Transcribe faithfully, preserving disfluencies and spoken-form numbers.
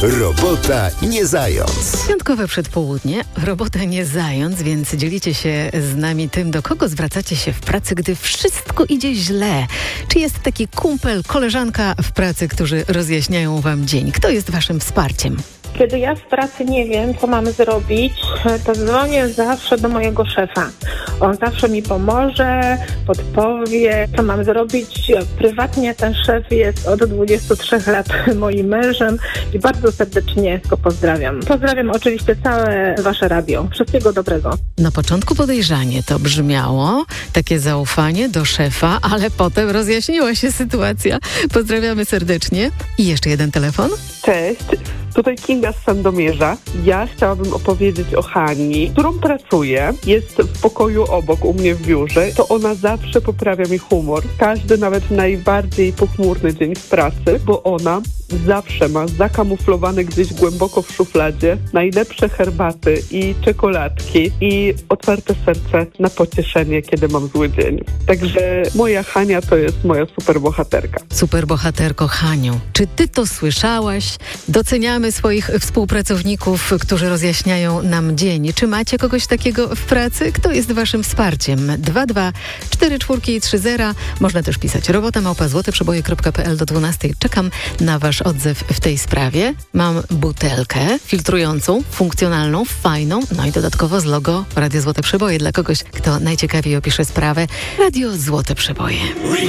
Robota nie zając. Piątkowe przedpołudnie, robota nie zając, więc dzielicie się z nami tym, do kogo zwracacie się w pracy, gdy wszystko idzie źle. Czy jest taki kumpel, koleżanka w pracy, którzy rozjaśniają wam dzień? Kto jest waszym wsparciem? Kiedy ja w pracy nie wiem, co mamy zrobić, to dzwonię zawsze do mojego szefa. On zawsze mi pomoże, podpowie, co mam zrobić. Prywatnie ten szef jest od dwudziestu trzech lat moim mężem i bardzo serdecznie go pozdrawiam. Pozdrawiam oczywiście całe wasze radio. Wszystkiego dobrego. Na początku podejrzanie to brzmiało, takie zaufanie do szefa, ale potem rozjaśniła się sytuacja. Pozdrawiamy serdecznie. I jeszcze jeden telefon. Cześć, tutaj Kinga z Sandomierza. Ja chciałabym opowiedzieć o Hani, z którą pracuję. Jest w pokoju obok u mnie w biurze. To ona zawsze poprawia mi humor. Każdy, nawet najbardziej pochmurny dzień w pracy, bo ona zawsze ma zakamuflowane gdzieś głęboko w szufladzie najlepsze herbaty i czekoladki i otwarte serce na pocieszenie, kiedy mam zły dzień. Także moja Hania to jest moja superbohaterka. Superbohaterko Haniu, czy ty to słyszałaś? Doceniamy swoich współpracowników, którzy rozjaśniają nam dzień. Czy macie kogoś takiego w pracy? Kto jest waszym wsparciem? dwa dwa cztery cztery trzy zero. Można też pisać robota małpa złote przeboje kropka p l do dwunastej. Czekam na wasz odzew w tej sprawie. Mam butelkę filtrującą, funkcjonalną, fajną, no i dodatkowo z logo Radio Złote Przeboje dla kogoś, kto najciekawiej opisze sprawę. Radio Złote Przeboje.